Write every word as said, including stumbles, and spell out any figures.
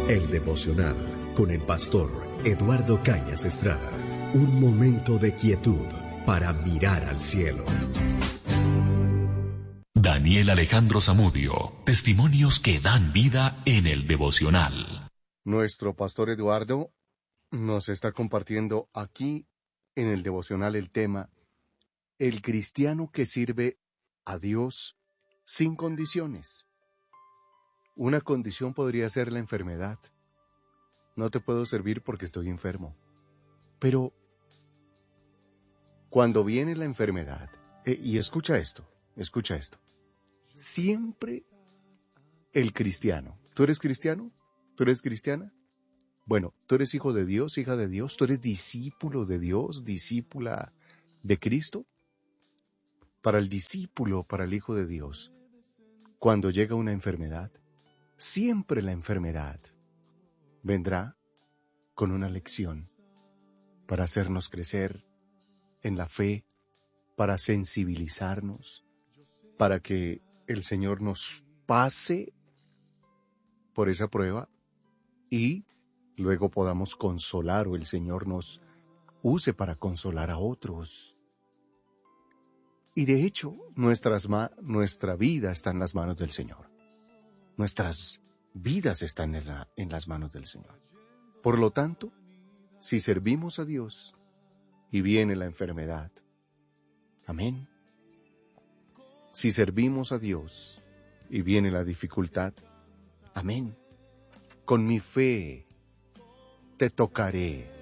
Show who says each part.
Speaker 1: El devocional con el pastor Eduardo Cañas Estrada. Un momento de quietud para mirar al cielo.
Speaker 2: Daniel Alejandro Zamudio, testimonios que dan vida en el devocional.
Speaker 3: Nuestro pastor Eduardo nos está compartiendo aquí en el devocional el tema El cristiano que sirve a Dios sin condiciones. Una condición podría ser la enfermedad. No te puedo servir porque estoy enfermo. Pero cuando viene la enfermedad, eh, y escucha esto, escucha esto. Siempre el cristiano. ¿Tú eres cristiano? ¿Tú eres cristiana? Bueno, tú eres hijo de Dios, hija de Dios, tú eres discípulo de Dios, discípula de Cristo. Para el discípulo, para el hijo de Dios, cuando llega una enfermedad, siempre la enfermedad vendrá con una lección para hacernos crecer en la fe, para sensibilizarnos, para que el Señor nos pase por esa prueba y luego podamos consolar o el Señor nos use para consolar a otros. Y de hecho, nuestras ma- nuestra vida está en las manos del Señor. Nuestras vidas están en, la, en las manos del Señor. Por lo tanto, si servimos a Dios y viene la enfermedad, amén. Si servimos a Dios y viene la dificultad, amén. Con mi fe te tocaré